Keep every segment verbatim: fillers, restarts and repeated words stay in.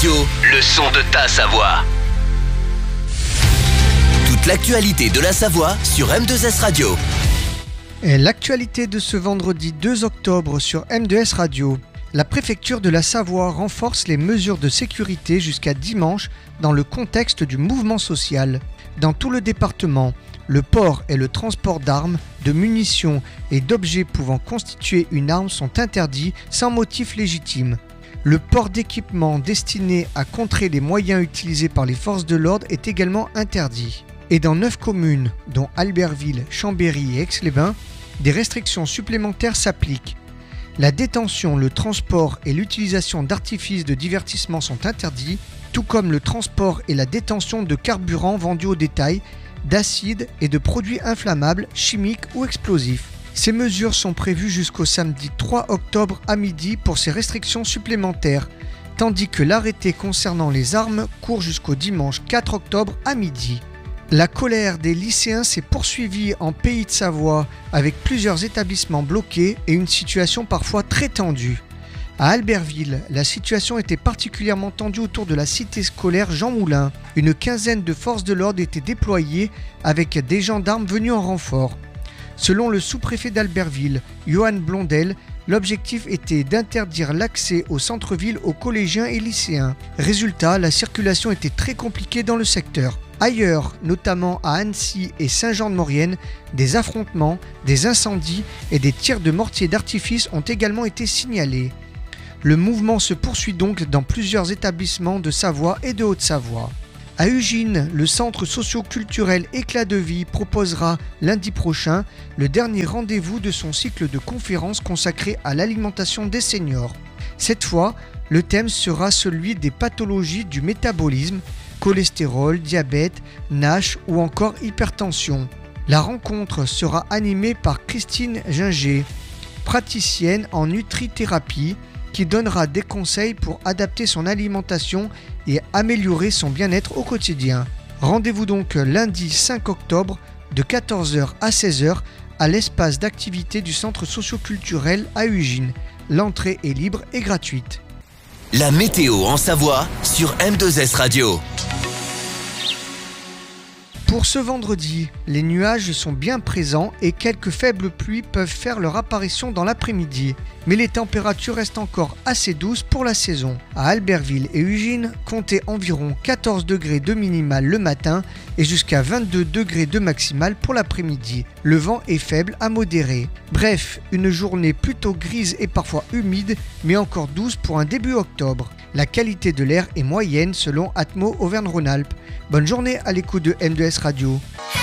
Radio, le son de ta Savoie. Toute l'actualité de la Savoie sur M deux S Radio. Et l'actualité de ce vendredi deux octobre sur M deux S Radio. La préfecture de la Savoie renforce les mesures de sécurité jusqu'à dimanche dans le contexte du mouvement social. Dans tout le département, le port et le transport d'armes, de munitions et d'objets pouvant constituer une arme sont interdits sans motif légitime. Le port d'équipements destinés à contrer les moyens utilisés par les forces de l'ordre est également interdit. Et dans neuf communes, dont Albertville, Chambéry et Aix-les-Bains, des restrictions supplémentaires s'appliquent. La détention, le transport et l'utilisation d'artifices de divertissement sont interdits, tout comme le transport et la détention de carburant vendus au détail, d'acide et de produits inflammables, chimiques ou explosifs. Ces mesures sont prévues jusqu'au samedi trois octobre à midi pour ces restrictions supplémentaires, tandis que l'arrêté concernant les armes court jusqu'au dimanche quatre octobre à midi. La colère des lycéens s'est poursuivie en Pays de Savoie avec plusieurs établissements bloqués et une situation parfois très tendue. À Albertville, la situation était particulièrement tendue autour de la cité scolaire Jean Moulin. Une quinzaine de forces de l'ordre étaient déployées avec des gendarmes venus en renfort. Selon le sous-préfet d'Albertville, Johan Blondel, l'objectif était d'interdire l'accès au centre-ville aux collégiens et lycéens. Résultat, la circulation était très compliquée dans le secteur. Ailleurs, notamment à Annecy et Saint-Jean-de-Maurienne, des affrontements, des incendies et des tirs de mortiers d'artifice ont également été signalés. Le mouvement se poursuit donc dans plusieurs établissements de Savoie et de Haute-Savoie. À Ugine, le centre socio-culturel Éclat de Vie proposera lundi prochain le dernier rendez-vous de son cycle de conférences consacré à l'alimentation des seniors. Cette fois, le thème sera celui des pathologies du métabolisme, cholestérol, diabète, N A S H ou encore hypertension. La rencontre sera animée par Christine Ginger, praticienne en nutrithérapie, qui donnera des conseils pour adapter son alimentation et améliorer son bien-être au quotidien. Rendez-vous donc lundi cinq octobre de quatorze heures à seize heures à l'espace d'activité du centre socio-culturel à Ugine. L'entrée est libre et gratuite. La météo en Savoie sur M deux S Radio. Pour ce vendredi, les nuages sont bien présents et quelques faibles pluies peuvent faire leur apparition dans l'après-midi. Mais les températures restent encore assez douces pour la saison. À Albertville et Ugine, comptez environ quatorze degrés de minimal le matin et jusqu'à vingt-deux degrés de maximal pour l'après-midi. Le vent est faible à modéré. Bref, une journée plutôt grise et parfois humide, mais encore douce pour un début octobre. La qualité de l'air est moyenne selon Atmo Auvergne-Rhône-Alpes. Bonne journée à l'écoute de M deux S Radio.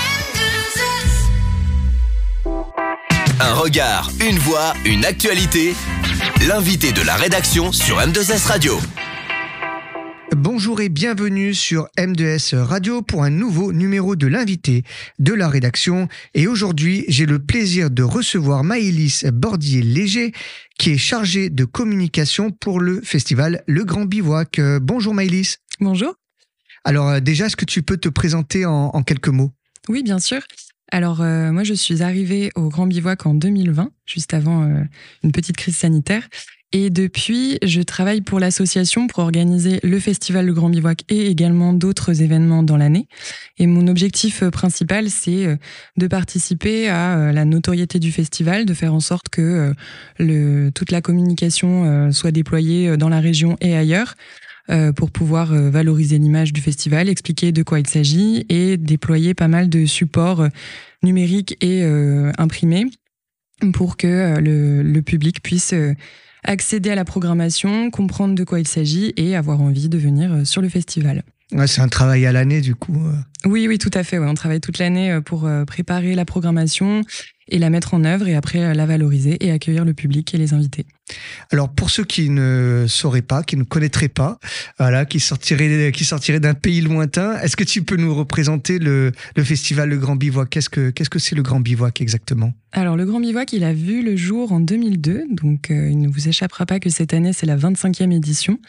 Un regard, une voix, une actualité. L'invité de la rédaction sur M deux S Radio. Bonjour et bienvenue sur M deux S Radio pour un nouveau numéro de l'invité de la rédaction. Et aujourd'hui, j'ai le plaisir de recevoir Maëlys Bordier-Léger, qui est chargée de communication pour le festival Le Grand Bivouac. Bonjour Maëlys. Bonjour. Alors déjà, est-ce que tu peux te présenter en, en quelques mots ? Oui, bien sûr. Alors euh, moi, je suis arrivée au Grand Bivouac en deux mille vingt, juste avant euh, une petite crise sanitaire. Et depuis, je travaille pour l'association pour organiser le festival Le Grand Bivouac et également d'autres événements dans l'année. Et mon objectif principal, c'est de participer à la notoriété du festival, de faire en sorte que le, toute la communication soit déployée dans la région et ailleurs, pour pouvoir valoriser l'image du festival, expliquer de quoi il s'agit et déployer pas mal de supports numériques et euh, imprimés pour que le, le public puisse accéder à la programmation, comprendre de quoi il s'agit et avoir envie de venir sur le festival. Ouais, c'est un travail à l'année du coup. Oui, oui, tout à fait. Ouais. On travaille toute l'année pour préparer la programmation et la mettre en œuvre et après la valoriser et accueillir le public et les invités. Alors pour ceux qui ne sauraient pas, qui ne connaîtraient pas, voilà, qui sortiraient, qui sortiraient d'un pays lointain, est-ce que tu peux nous représenter le, le festival Le Grand Bivouac ? Qu'est-ce que, qu'est-ce que c'est le Grand Bivouac exactement ? Alors le Grand Bivouac, il a vu le jour en deux mille deux, donc euh, il ne vous échappera pas que cette année c'est la vingt-cinquième édition.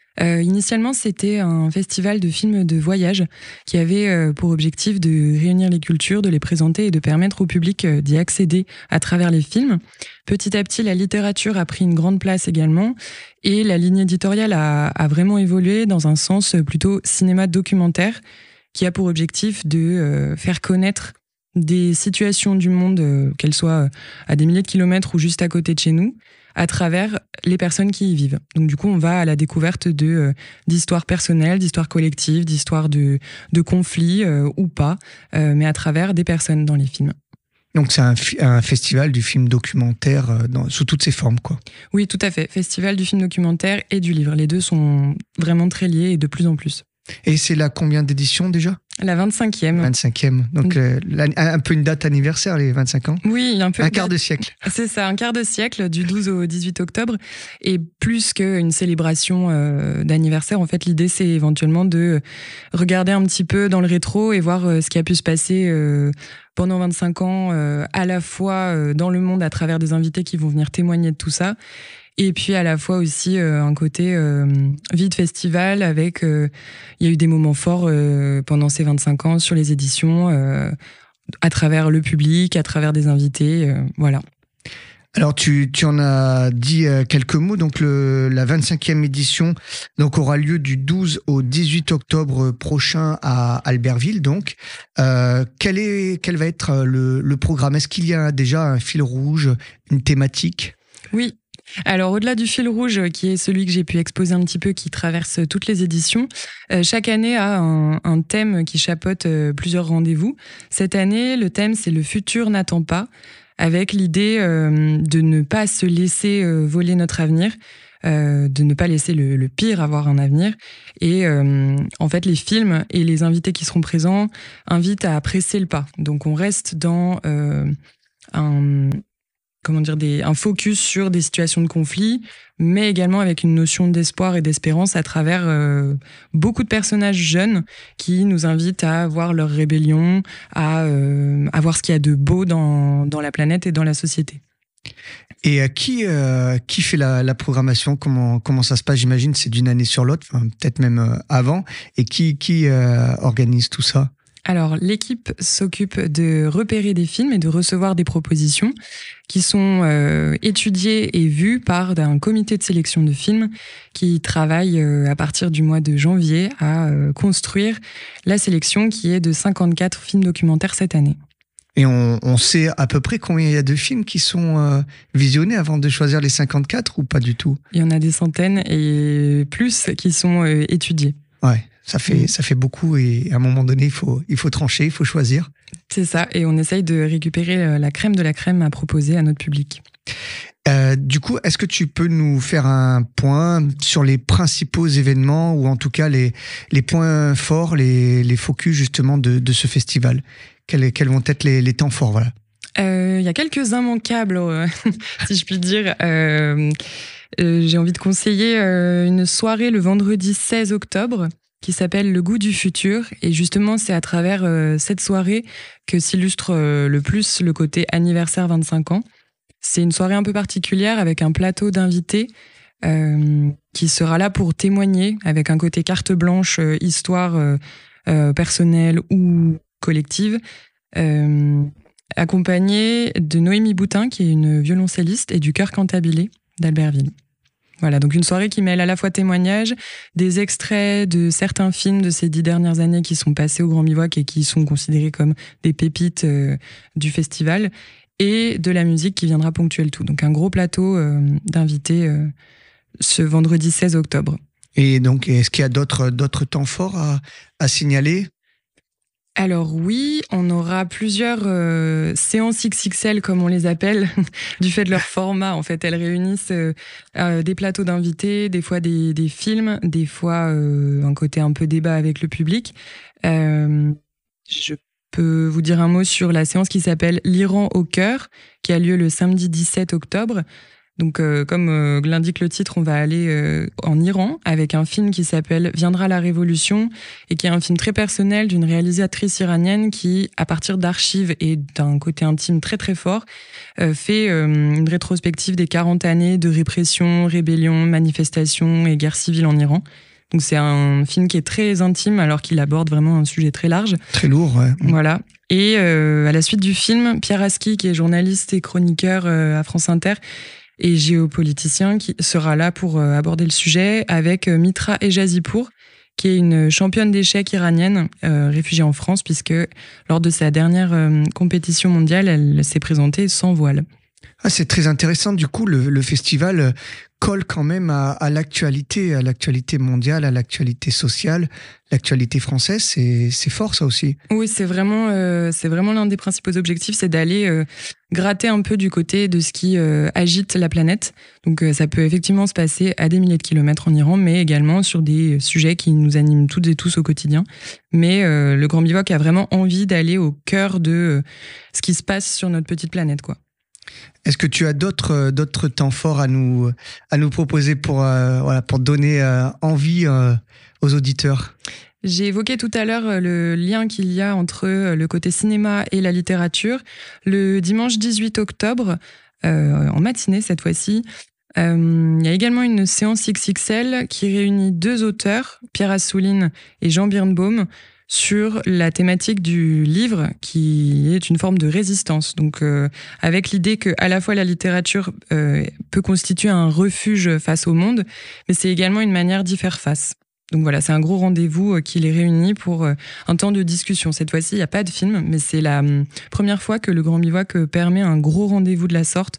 Euh, initialement, c'était un festival de films de voyage qui avait euh, pour objectif de réunir les cultures, de les présenter et de permettre au public euh, d'y accéder à travers les films. Petit à petit, la littérature a pris une grande place également et la ligne éditoriale a, a vraiment évolué dans un sens plutôt cinéma documentaire qui a pour objectif de euh, faire connaître des situations du monde, euh, qu'elles soient à des milliers de kilomètres ou juste à côté de chez nous, à travers les personnes qui y vivent. Donc du coup, on va à la découverte de euh, d'histoires personnelles, d'histoires collectives, d'histoires de, de conflits euh, ou pas, euh, mais à travers des personnes dans les films. Donc c'est un, fi- un festival du film documentaire euh, dans, sous toutes ses formes, quoi. Oui, tout à fait. Festival du film documentaire et du livre. Les deux sont vraiment très liés et de plus en plus. Et c'est la combien d'éditions déjà ? La vingt-cinquième. vingt-cinquième. Donc euh, la- un peu une date anniversaire, les vingt-cinq ans. Oui, un peu. Un quart de siècle. C'est ça, un quart de siècle, du douze au dix-huit octobre. Et plus qu'une célébration euh, d'anniversaire, en fait, l'idée, c'est éventuellement de regarder un petit peu dans le rétro et voir euh, ce qui a pu se passer euh, pendant vingt-cinq ans, euh, à la fois euh, dans le monde à travers des invités qui vont venir témoigner de tout ça. Et puis à la fois aussi euh, un côté euh, vie de festival avec, euh, il y a eu des moments forts euh, pendant ces vingt-cinq ans sur les éditions, euh, à travers le public, à travers des invités, euh, voilà. Alors tu, tu en as dit euh, quelques mots. Donc le, la vingt-cinquième édition donc aura lieu du douze au dix-huit octobre prochain à Albertville. Donc euh, quel est quel va être le, le programme ? Est-ce qu'il y a déjà un fil rouge, une thématique ? Oui. Alors, au-delà du fil rouge, qui est celui que j'ai pu exposer un petit peu, qui traverse toutes les éditions, euh, chaque année a un, un thème qui chapeaute euh, plusieurs rendez-vous. Cette année, le thème, c'est « Le futur n'attend pas », avec l'idée euh, de ne pas se laisser euh, voler notre avenir, euh, de ne pas laisser le, le pire avoir un avenir. Et euh, en fait, les films et les invités qui seront présents invitent à presser le pas. Donc, on reste dans euh, un... comment dire, des, un focus sur des situations de conflit, mais également avec une notion d'espoir et d'espérance à travers euh, beaucoup de personnages jeunes qui nous invitent à voir leur rébellion, à, euh, à voir ce qu'il y a de beau dans, dans la planète et dans la société. Et euh, qui, euh, qui fait la, la programmation ? Comment, comment ça se passe ? J'imagine c'est d'une année sur l'autre, enfin, peut-être même euh, avant. Et qui, qui euh, organise tout ça ? Alors, l'équipe s'occupe de repérer des films et de recevoir des propositions qui sont euh, étudiées et vues par un comité de sélection de films qui travaille euh, à partir du mois de janvier à euh, construire la sélection qui est de cinquante-quatre films documentaires cette année. Et on, on sait à peu près combien il y a de films qui sont euh, visionnés avant de choisir les cinquante-quatre ou pas du tout ? Il y en a des centaines et plus qui sont euh, étudiés. Ouais. Ça fait, ça fait beaucoup et à un moment donné, il faut, il faut trancher, il faut choisir. C'est ça, et on essaye de récupérer la crème de la crème à proposer à notre public. Euh, du coup, est-ce que tu peux nous faire un point sur les principaux événements ou en tout cas les, les points forts, les, les focus justement de, de ce festival ? Quels, quels vont être les, les temps forts, voilà. Euh, il y a quelques immanquables, euh, si je puis dire. Euh, euh, j'ai envie de conseiller euh, une soirée le vendredi seize octobre qui s'appelle Le goût du futur. Et justement, c'est à travers euh, cette soirée que s'illustre euh, le plus le côté anniversaire vingt-cinq ans. C'est une soirée un peu particulière avec un plateau d'invités euh, qui sera là pour témoigner avec un côté carte blanche, euh, histoire euh, euh, personnelle ou collective, euh, accompagné de Noémie Boutin, qui est une violoncelliste, et du Chœur Cantabile d'Albertville. Voilà, donc une soirée qui mêle à la fois témoignages, des extraits de certains films de ces dix dernières années qui sont passés au Grand Bivouac et qui sont considérés comme des pépites euh, du festival, et de la musique qui viendra ponctuer le tout. Donc un gros plateau euh, d'invités euh, ce vendredi seize octobre. Et donc, est-ce qu'il y a d'autres, d'autres temps forts à, à signaler ? Alors oui, on aura plusieurs euh, séances X X L, comme on les appelle, du fait de leur format. En fait, elles réunissent euh, euh, des plateaux d'invités, des fois des, des films, des fois euh, un côté un peu débat avec le public. Euh, je peux vous dire un mot sur la séance qui s'appelle « L'Iran au cœur », qui a lieu le samedi dix-sept octobre. Donc, euh, comme euh, l'indique le titre, on va aller euh, en Iran avec un film qui s'appelle Viendra la Révolution et qui est un film très personnel d'une réalisatrice iranienne qui, à partir d'archives et d'un côté intime très très fort, euh, fait euh, une rétrospective des quarante années de répression, rébellion, manifestation et guerre civile en Iran. Donc c'est un film qui est très intime alors qu'il aborde vraiment un sujet très large. Très lourd, ouais. Voilà. Et euh, à la suite du film, Pierre Aski, qui est journaliste et chroniqueur euh, à France Inter et géopoliticien, qui sera là pour euh, aborder le sujet avec euh, Mitra Ejazipour, qui est une championne d'échecs iranienne euh, réfugiée en France, puisque lors de sa dernière euh, compétition mondiale, elle s'est présentée sans voile. Ah, c'est très intéressant. Du coup, le, le festival colle quand même à, à l'actualité, à l'actualité mondiale, à l'actualité sociale, l'actualité française. C'est, c'est fort, ça aussi. Oui, c'est vraiment, euh, c'est vraiment l'un des principaux objectifs, c'est d'aller euh, gratter un peu du côté de ce qui euh, agite la planète. Donc, euh, ça peut effectivement se passer à des milliers de kilomètres en Iran, mais également sur des sujets qui nous animent toutes et tous au quotidien. Mais euh, le Grand Bivouac a vraiment envie d'aller au cœur de euh, ce qui se passe sur notre petite planète, quoi. Est-ce que tu as d'autres d'autres temps forts à nous à nous proposer pour euh, voilà pour donner euh, envie euh, aux auditeurs? J'ai évoqué tout à l'heure le lien qu'il y a entre le côté cinéma et la littérature. Le dimanche dix-huit octobre, euh, en matinée cette fois-ci, euh, il y a également une séance X X L qui réunit deux auteurs, Pierre Assouline et Jean Birnbaum, sur la thématique du livre qui est une forme de résistance. Donc, euh, avec l'idée que à la fois la littérature euh, peut constituer un refuge face au monde, mais c'est également une manière d'y faire face. Donc voilà, c'est un gros rendez-vous euh, qui les réunit pour euh, un temps de discussion. Cette fois-ci, il n'y a pas de film, mais c'est la euh, première fois que le Grand Bivouac euh, permet un gros rendez-vous de la sorte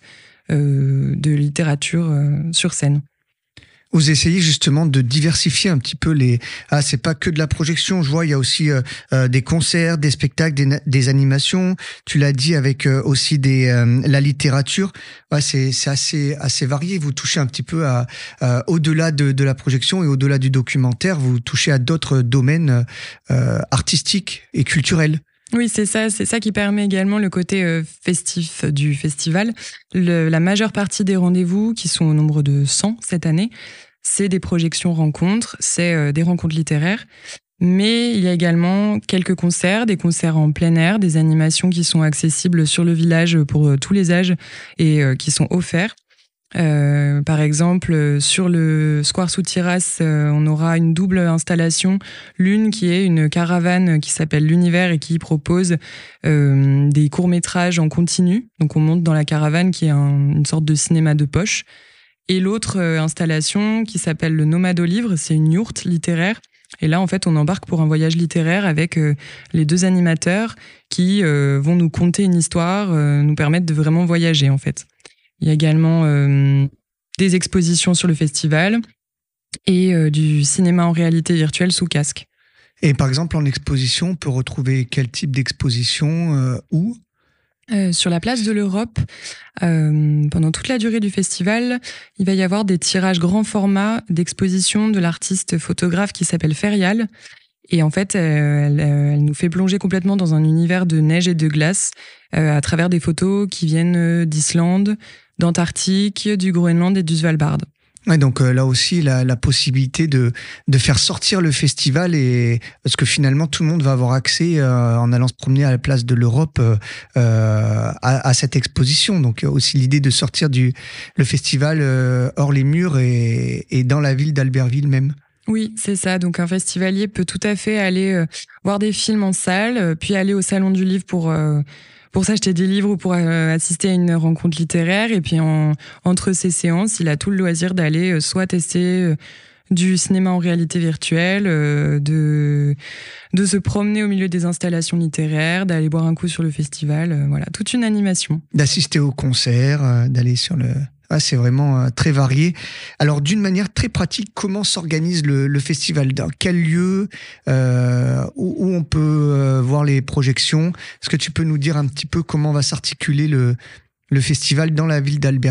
euh, de littérature euh, sur scène. Vous essayez justement de diversifier un petit peu les... Ah, c'est pas que de la projection, je vois, il y a aussi euh, euh, des concerts, des spectacles, des, des animations. Tu l'as dit avec euh, aussi des euh, la littérature. Ouais, c'est c'est assez assez varié. Vous touchez un petit peu à euh, au-delà de de la projection et au-delà du documentaire, vous touchez à d'autres domaines euh, artistiques et culturels. Oui, c'est ça, c'est ça qui permet également le côté euh, festif du festival. Le, la majeure partie des rendez-vous, qui sont au nombre de cent cette année, c'est des projections rencontres, c'est euh, des rencontres littéraires. Mais il y a également quelques concerts, des concerts en plein air, des animations qui sont accessibles sur le village pour euh, tous les âges et euh, qui sont offerts. Euh, par exemple, sur le Square sous Terrasse, euh, on aura une double installation. L'une qui est une caravane qui s'appelle l'Univers et qui propose euh, des courts-métrages en continu. Donc on monte dans la caravane qui est un, une sorte de cinéma de poche. Et l'autre euh, installation qui s'appelle le Nomade au Livre, c'est une yourte littéraire. Et là, en fait, on embarque pour un voyage littéraire avec euh, les deux animateurs qui euh, vont nous conter une histoire, euh, nous permettre de vraiment voyager, en fait. Il y a également euh, des expositions sur le festival et euh, du cinéma en réalité virtuelle sous casque. Et par exemple, en exposition, on peut retrouver quel type d'exposition, euh, où ? Euh, sur la place de l'Europe, euh, pendant toute la durée du festival, il va y avoir des tirages grand format d'expositions de l'artiste photographe qui s'appelle Ferial. Et en fait, euh, elle, elle nous fait plonger complètement dans un univers de neige et de glace euh, à travers des photos qui viennent d'Islande, d'Antarctique, du Groenland et du Svalbard. Ouais, donc euh, là aussi, la, la possibilité de, de faire sortir le festival, et, parce que finalement, tout le monde va avoir accès, euh, en allant se promener à la place de l'Europe, euh, à, à cette exposition. Donc aussi l'idée de sortir du, le festival euh, hors les murs et, et dans la ville d'Albertville même. Oui, c'est ça. Donc un festivalier peut tout à fait aller euh, voir des films en salle, euh, puis aller au Salon du Livre pour... Euh, pour s'acheter des livres ou pour euh, assister à une rencontre littéraire. Et puis, en, entre ces séances, il a tout le loisir d'aller euh, soit tester euh, du cinéma en réalité virtuelle, euh, de, de se promener au milieu des installations littéraires, d'aller boire un coup sur le festival. Euh, voilà, toute une animation. D'assister au concert, euh, d'aller sur le... Ah, c'est vraiment euh, très varié. Alors, d'une manière très pratique, comment s'organise le, le festival ? Dans quel lieu, euh, où, où on peut euh, voir les projections ? Est-ce que tu peux nous dire un petit peu comment va s'articuler le, le festival dans la ville d'Albertville ?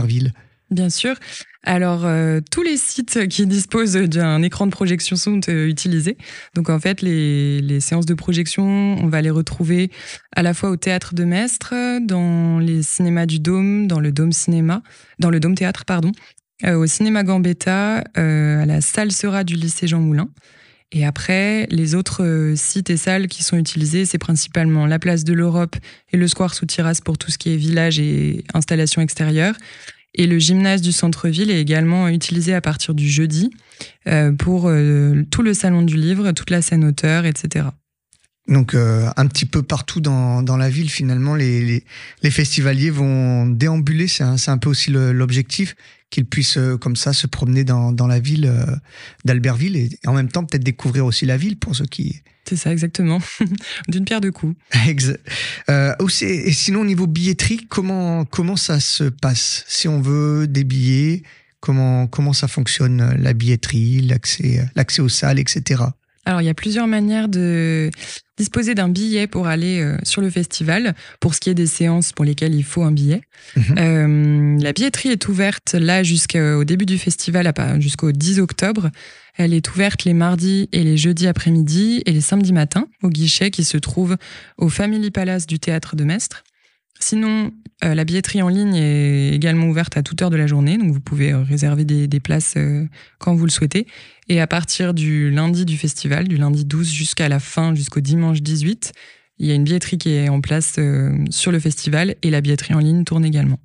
Bien sûr. Alors, euh, tous les sites qui disposent d'un écran de projection sont euh, utilisés. Donc, en fait, les, les séances de projection, on va les retrouver à la fois au Théâtre de Mestre, dans les cinémas du Dôme, dans le Dôme Cinéma, dans le Dôme Théâtre, pardon, euh, au Cinéma Gambetta, euh, à la salle Seurat du lycée Jean Moulin. Et après, les autres euh, sites et salles qui sont utilisés, c'est principalement la place de l'Europe et le square sous terrasse pour tout ce qui est village et installation extérieure. Et le gymnase du centre-ville est également utilisé à partir du jeudi euh, pour euh, tout le salon du livre, toute la scène auteur, et cetera. Donc euh, un petit peu partout dans, dans la ville, finalement, les, les, les festivaliers vont déambuler. C'est un, c'est un peu aussi le, l'objectif, qu'ils puissent euh, comme ça se promener dans, dans la ville euh, d'Albertville et, et en même temps peut-être découvrir aussi la ville pour ceux qui... C'est ça, exactement. D'une pierre deux coups. Exact. Euh, aussi, et sinon, au niveau billetterie, comment, comment ça se passe? Si on veut des billets, comment, comment ça fonctionne, la billetterie, l'accès, l'accès aux salles, et cetera. Alors, il y a plusieurs manières de disposer d'un billet pour aller euh, sur le festival, pour ce qui est des séances pour lesquelles il faut un billet. Mmh. Euh, la billetterie est ouverte là jusqu'au début du festival, jusqu'au dix octobre. Elle est ouverte les mardis et les jeudis après-midi et les samedis matins au guichet qui se trouve au Family Palace du Théâtre de Mestre. Sinon, euh, la billetterie en ligne est également ouverte à toute heure de la journée, donc vous pouvez euh, réserver des, des places euh, quand vous le souhaitez. Et à partir du lundi du festival, du lundi douze jusqu'à la fin, jusqu'au dimanche dix-huit, il y a une billetterie qui est en place euh, sur le festival et la billetterie en ligne tourne également.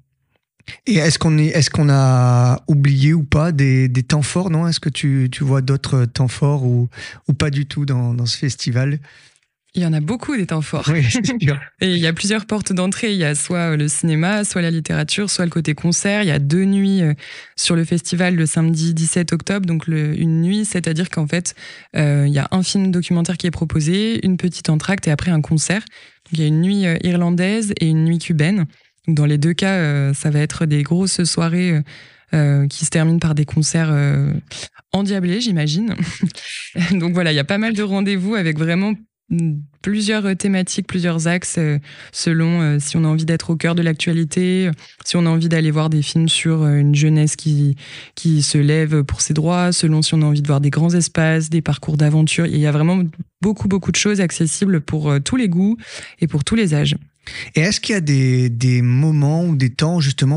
Et est-ce qu'on est, est-ce qu'on a oublié ou pas des, des temps forts, non? Est-ce que tu, tu vois d'autres temps forts ou, ou pas du tout dans, dans ce festival? Il y en a beaucoup des temps forts. Oui, c'est sûr. Et il y a plusieurs portes d'entrée. Il y a soit le cinéma, soit la littérature, soit le côté concert. Il y a deux nuits sur le festival le samedi dix-sept octobre. Donc le, une nuit, c'est-à-dire qu'en fait, euh, il y a un film documentaire qui est proposé, une petite entracte et après un concert. Donc, il y a une nuit irlandaise et une nuit cubaine. Donc, dans les deux cas, euh, ça va être des grosses soirées euh, qui se terminent par des concerts euh, endiablés, j'imagine. Donc voilà, il y a pas mal de rendez-vous avec vraiment plusieurs thématiques, plusieurs axes euh, selon euh, si on a envie d'être au cœur de l'actualité, si on a envie d'aller voir des films sur euh, une jeunesse qui, qui se lève pour ses droits, selon si on a envie de voir des grands espaces, des parcours d'aventure. Il y a vraiment beaucoup, beaucoup de choses accessibles pour euh, tous les goûts et pour tous les âges. Et est-ce qu'il y a des, des moments ou des temps justement